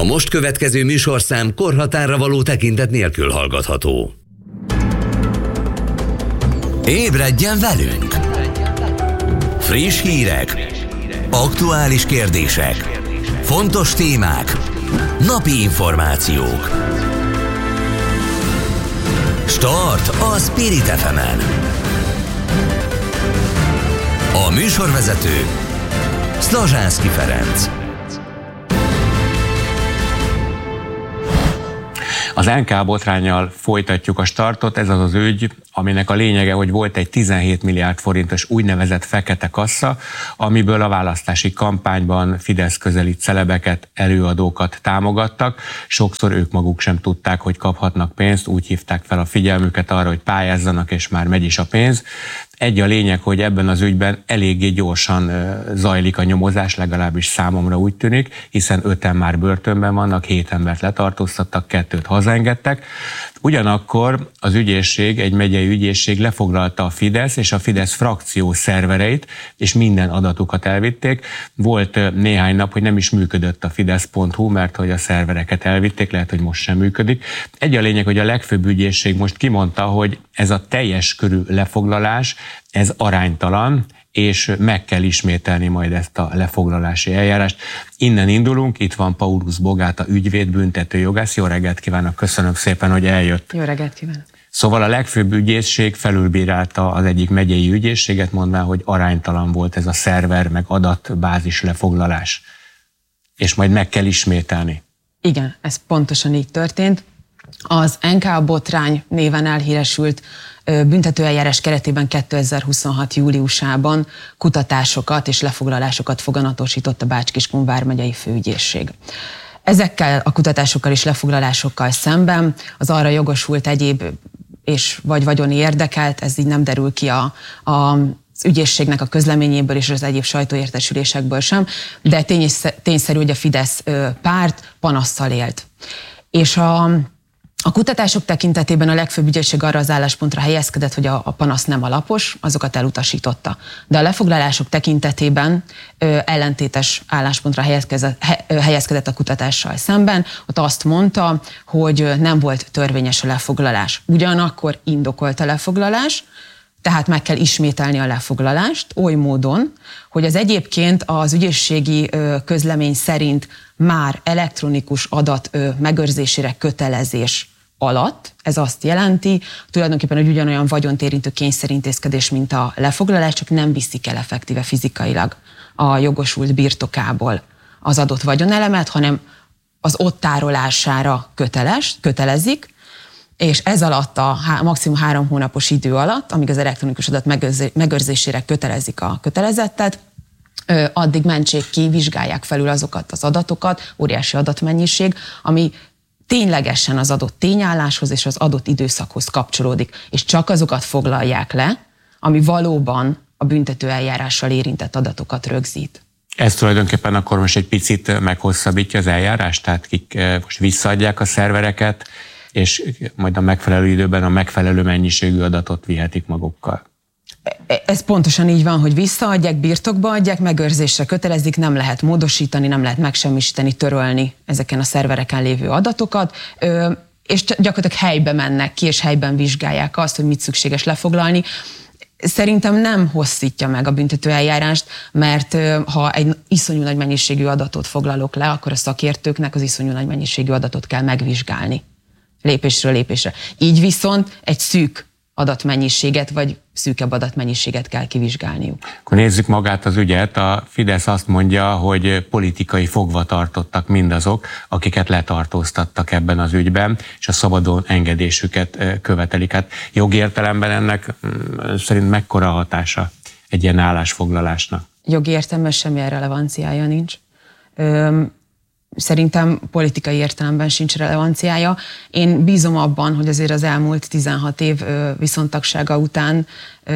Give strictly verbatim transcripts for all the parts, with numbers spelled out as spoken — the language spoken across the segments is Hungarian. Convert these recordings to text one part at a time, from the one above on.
A most következő műsorszám korhatárra való tekintet nélkül hallgatható. Ébredjen velünk! Friss hírek, aktuális kérdések, fontos témák, napi információk. Start a Spirit ef emen. A műsorvezető Szlazsánszky Ferenc. Az en ká botránnyal folytatjuk a startot, ez az az ügy, aminek a lényege, hogy volt egy tizenhét milliárd forintos úgynevezett fekete kassa, amiből a választási kampányban Fidesz közelít celebeket, előadókat támogattak. Sokszor ők maguk sem tudták, hogy kaphatnak pénzt, úgy hívták fel a figyelmüket arra, hogy pályázzanak, és már megy is a pénz. Egy a lényeg, hogy ebben az ügyben eléggé gyorsan zajlik a nyomozás, legalábbis számomra úgy tűnik, hiszen öten már börtönben vannak, hét embert letartóztattak, kettőt hazaengedtek. Ugyanakkor az ügyészség, egy megyei ügyészség lefoglalta a Fidesz és a Fidesz frakció szervereit, és minden adatukat elvitték. Volt néhány nap, hogy nem is működött a fidesz pont hu, mert hogy a szervereket elvitték, lehet, hogy most sem működik. Egy a lényeg, hogy a legfőbb ügyészség most kimondta, hogy ez a teljes körű lefoglalás, ez aránytalan, és meg kell ismételni majd ezt a lefoglalási eljárást. Innen indulunk, itt van Paulus Bogáta ügyvéd, büntetőjogász. Jó reggelt kívánok, köszönöm szépen, hogy eljött. Jó reggelt kívánok. Szóval a legfőbb ügyészség felülbírálta az egyik megyei ügyészséget, mondván, hogy aránytalan volt ez a szerver, meg adatbázis lefoglalás. És majd meg kell ismételni. Igen, ez pontosan így történt. Az en ká botrány néven elhíresült büntetőeljárás keretében kétezer-huszonhat júliusában kutatásokat és lefoglalásokat foganatosított a Bács-Kiskun vármegyei főügyészség. Ezekkel a kutatásokkal és lefoglalásokkal szemben az arra jogosult egyéb és vagy vagyoni érdekelt, ez így nem derül ki a, a az ügyészségnek a közleményéből és az egyéb sajtóértesülésekből sem, de tényszerű, hogy a Fidesz párt panasszal élt. És a A kutatások tekintetében a legfőbb ügyészség arra az álláspontra helyezkedett, hogy a, a panasz nem alapos, azokat elutasította. De a lefoglalások tekintetében ö, ellentétes álláspontra helyezkedett, he, helyezkedett a kutatással szemben. Ott azt mondta, hogy nem volt törvényes a lefoglalás. Ugyanakkor indokolt a lefoglalás, tehát meg kell ismételni a lefoglalást oly módon, hogy az egyébként az ügyészségi közlemény szerint már elektronikus adat megőrzésére kötelezés alatt, ez azt jelenti, tulajdonképpen, hogy ugyanolyan vagyont érintő kényszerintézkedés, mint a lefoglalás, csak nem viszik el effektíve fizikailag a jogosult birtokából az adott vagyonelemet, hanem az ott tárolására köteles, kötelezik, és ez alatt a maximum három hónapos idő alatt, amíg az elektronikus adat megőrzésére kötelezik a kötelezettet, addig mentsék ki, vizsgálják felül azokat az adatokat, óriási adatmennyiség, ami ténylegesen az adott tényálláshoz és az adott időszakhoz kapcsolódik, és csak azokat foglalják le, ami valóban a büntetőeljárással érintett adatokat rögzít. Ez tulajdonképpen akkor most egy picit meghosszabbítja az eljárást, tehát kik most visszaadják a szervereket, és majd a megfelelő időben a megfelelő mennyiségű adatot vihetik magukkal. Ez pontosan így van, hogy visszaadják, birtokba adják, megőrzésre kötelezik, nem lehet módosítani, nem lehet megsemmisíteni, törölni ezeken a szervereken lévő adatokat, és gyakorlatilag helybe mennek ki, és helyben vizsgálják azt, hogy mit szükséges lefoglalni. Szerintem nem hosszítja meg a büntetőeljárást, mert ha egy iszonyú nagy mennyiségű adatot foglalok le, akkor a szakértőknek az iszonyú nagy mennyiségű adatot kell megvizsgálni lépésről lépésre. Így viszont egy szűk adatmennyiséget, vagy szűkebb adatmennyiséget kell kivizsgálniuk. Akkor nézzük magát az ügyet. A Fidesz azt mondja, hogy politikai fogvatartottak mindazok, akiket letartóztattak ebben az ügyben, és a szabadon engedésüket követelik. Hát jogi értelemben ennek szerint mekkora hatása egy ilyen állásfoglalásnak? Jogi értelemben semmilyen relevanciája nincs. Öm, Szerintem politikai értelemben sincs relevanciája. Én bízom abban, hogy azért az elmúlt tizenhat év viszontagsága után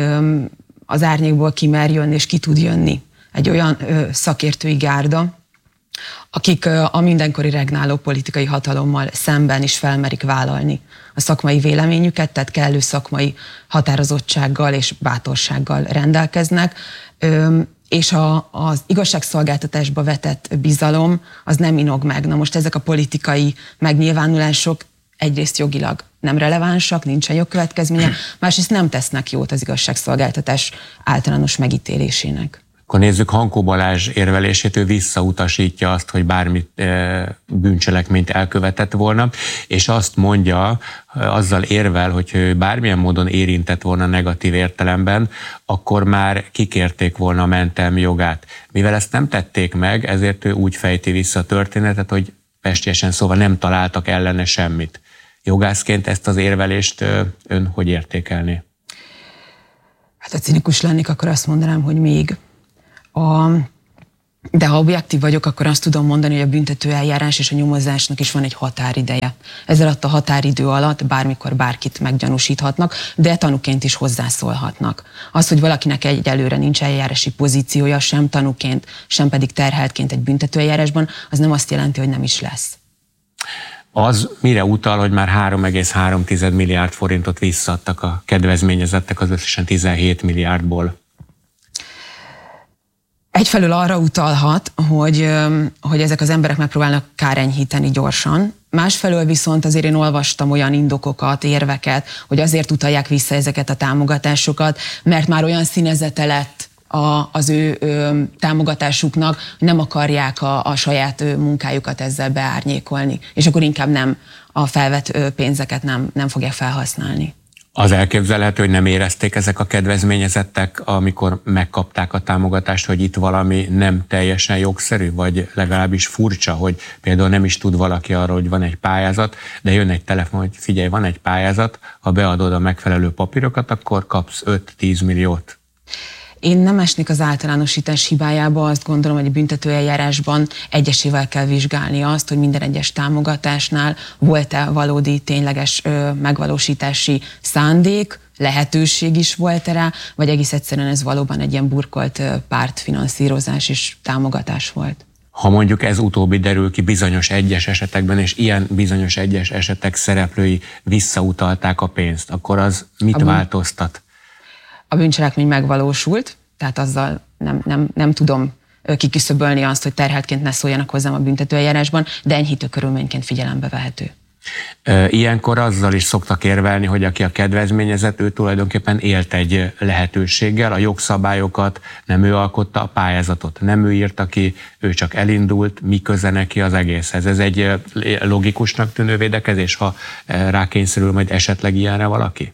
az árnyékból ki mer jönni, és ki tud jönni egy olyan szakértői gárda, akik a mindenkori regnáló politikai hatalommal szemben is felmerik vállalni a szakmai véleményüket, tehát kellő szakmai határozottsággal és bátorsággal rendelkeznek. és a, az igazságszolgáltatásba vetett bizalom az nem inog meg. Na most ezek a politikai megnyilvánulások egyrészt jogilag nem relevánsak, nincsen jogkövetkezménye, másrészt nem tesznek jót az igazságszolgáltatás általános megítélésének. Akkor nézzük Hankó Balázs érvelését, ő visszautasítja azt, hogy bármi e, bűncselekményt elkövetett volna, és azt mondja, azzal érvel, hogy ő bármilyen módon érintett volna negatív értelemben, akkor már kikérték volna a mentelmi jogát. Mivel ezt nem tették meg, ezért ő úgy fejti vissza a történetet, hogy pestiesen szóval nem találtak ellene semmit. Jogászként ezt az érvelést ön hogy értékelné? Hát ha cinikus lennék, akkor azt mondanám, hogy még. A, de ha objektív vagyok, akkor azt tudom mondani, hogy a büntető eljárás és a nyomozásnak is van egy határideje. Ez alatt a határidő alatt bármikor bárkit meggyanúsíthatnak, de tanúként is hozzászólhatnak. Az, hogy valakinek egyelőre nincs eljárási pozíciója, sem tanúként, sem pedig terheltként egy büntető eljárásban, az nem azt jelenti, hogy nem is lesz. Az mire utal, hogy már három egész három milliárd forintot visszaadtak a kedvezményezettek az összesen tizenhét milliárdból? Egyfelől arra utalhat, hogy, hogy ezek az emberek megpróbálnak kárenyhíteni gyorsan. Másfelől viszont azért én olvastam olyan indokokat, érveket, hogy azért utalják vissza ezeket a támogatásokat, mert már olyan színezete lett a, az ő ö, támogatásuknak, hogy nem akarják a, a saját ö, munkájukat ezzel beárnyékolni. És akkor inkább nem a felvett ö, pénzeket nem, nem fogják felhasználni. Az elképzelhető, hogy nem érezték ezek a kedvezményezettek, amikor megkapták a támogatást, hogy itt valami nem teljesen jogszerű, vagy legalábbis furcsa, hogy például nem is tud valaki arról, hogy van egy pályázat, de jön egy telefon, hogy figyelj, van egy pályázat, ha beadod a megfelelő papírokat, akkor kapsz öt-tíz milliót. Én nem esnék az általánosítás hibájába, azt gondolom, hogy a büntetőeljárásban egyesével kell vizsgálni azt, hogy minden egyes támogatásnál volt-e valódi, tényleges ö, megvalósítási szándék, lehetőség is volt-e rá, vagy egész egyszerűen ez valóban egy ilyen burkolt ö, pártfinanszírozás és támogatás volt. Ha mondjuk ez utóbbi derül ki bizonyos egyes esetekben, és ilyen bizonyos egyes esetek szereplői visszautalták a pénzt, akkor az mit a változtat? A bűncselekmény megvalósult, tehát azzal nem, nem, nem tudom kiküszöbölni azt, hogy terheltként ne szóljanak hozzám a büntetőeljárásban, de enyhítő körülményként figyelembe vehető. Ilyenkor azzal is szoktak érvelni, hogy aki a kedvezményezett, ő tulajdonképpen élt egy lehetőséggel, a jogszabályokat nem ő alkotta, a pályázatot nem ő írta ki, ő csak elindult, mi köze neki az egészhez. Ez egy logikusnak tűnő védekezés, ha rákényszerül majd esetleg ilyenre valaki?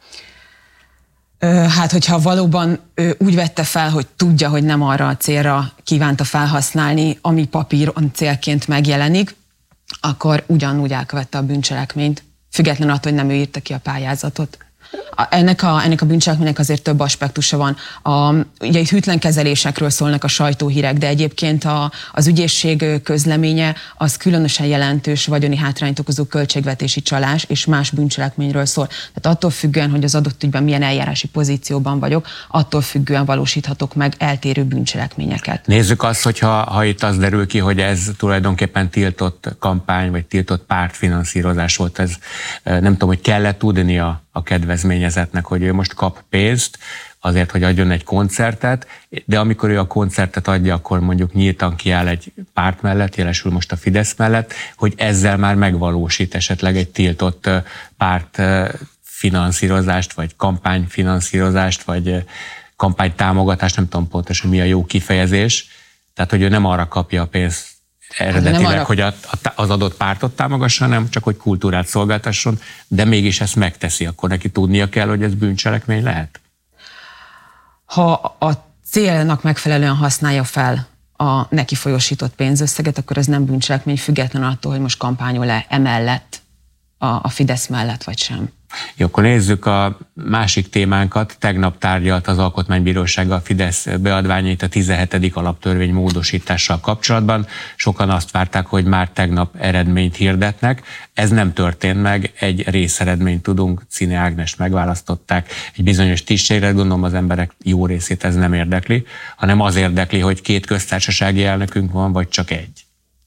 Hát, hogyha valóban ő úgy vette fel, hogy tudja, hogy nem arra a célra kívánta felhasználni, ami papíron célként megjelenik, akkor ugyanúgy elkövette a bűncselekményt, függetlenül attól, hogy nem ő írta ki a pályázatot. Ennek a, ennek a bűncselekménynek azért több aspektusa van. A, ugye itt hűtlen kezelésekről szólnak a sajtóhírek, de egyébként a, az ügyészség közleménye az különösen jelentős vagyoni hátrányt okozó költségvetési csalás és más bűncselekményről szól. Tehát attól függően, hogy az adott ügyben milyen eljárási pozícióban vagyok, attól függően valósíthatok meg eltérő bűncselekményeket. Nézzük azt, hogyha ha itt az derül ki, hogy ez tulajdonképpen tiltott kampány, vagy tiltott pártfinanszírozás volt, ez nem tudom, hogy kellett tudnia a kedvezményezetnek, hogy ő most kap pénzt azért, hogy adjon egy koncertet, de amikor ő a koncertet adja, akkor mondjuk nyíltan kiáll egy párt mellett, jelesül most a Fidesz mellett, hogy ezzel már megvalósít esetleg egy tiltott pártfinanszírozást, vagy kampányfinanszírozást, vagy kampánytámogatást, nem tudom pontosan mi a jó kifejezés, tehát hogy ő nem arra kapja a pénzt eredetileg, arra... hogy a, az adott pártot támogassa, hanem csak, hogy kultúrát szolgáltasson, de mégis ezt megteszi, akkor neki tudnia kell, hogy ez bűncselekmény lehet? Ha a célnak megfelelően használja fel a neki folyósított pénzösszeget, akkor ez nem bűncselekmény, független attól, hogy most kampányol-e emellett, a, a Fidesz mellett, vagy sem. Jó, akkor nézzük a másik témánkat. Tegnap tárgyalt az Alkotmánybíróság a Fidesz beadványait a tizenhetedik alaptörvény módosítással kapcsolatban. Sokan azt várták, hogy már tegnap eredményt hirdetnek. Ez nem történt meg, egy részeredményt tudunk, Czine Ágnest megválasztották egy bizonyos tisztségre, gondolom az emberek jó részét ez nem érdekli, hanem az érdekli, hogy két köztársasági elnökünk van, vagy csak egy.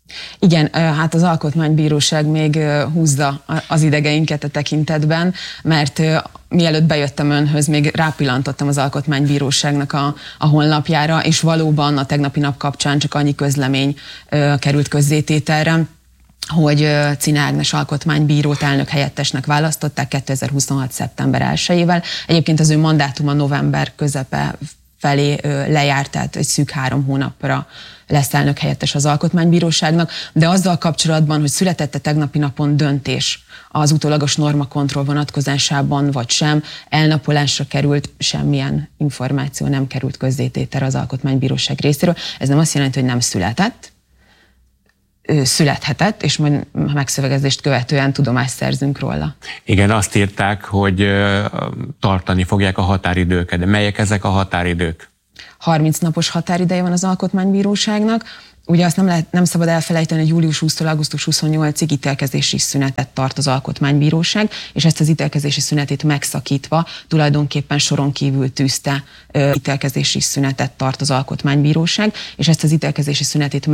Igen, hát az Alkotmánybíróság még húzza az idegeinket a tekintetben, mert mielőtt bejöttem önhöz, még rápillantottam az Alkotmánybíróságnak a, a honlapjára, és valóban a tegnapi nap kapcsán csak annyi közlemény került közzétételre, hogy Czine Ágnes alkotmánybírót elnök helyettesnek választották kétezer-huszonhat. szeptember elsejével. Egyébként az ő mandátuma november közepe felé lejárt, tehát egy szűk három hónapra lesz elnök helyettes az Alkotmánybíróságnak, de azzal kapcsolatban, hogy született a tegnapi napon döntés az utólagos normakontroll vonatkozásában, vagy sem, elnapolásra került, semmilyen információ nem került közzétételre az Alkotmánybíróság részéről. Ez nem azt jelenti, hogy nem született, születhetett, és majd megszövegezést követően tudomást szerzünk róla. Igen, azt írták, hogy tartani fogják a határidőket, de melyek ezek a határidők? harminc napos határideje van az Alkotmánybíróságnak. Ugye azt nem, lehet, nem szabad elfelejteni, hogy július huszadikától augusztus huszonnyolcadikáig ítélkezési szünetet tart az Alkotmánybíróság, és ezt az ítélkezési szünetét megszakítva tulajdonképpen soron kívül tűzte, ítélkezési szünetet tart az Alkotmánybíróság, és ezt az ítélkezési szünetét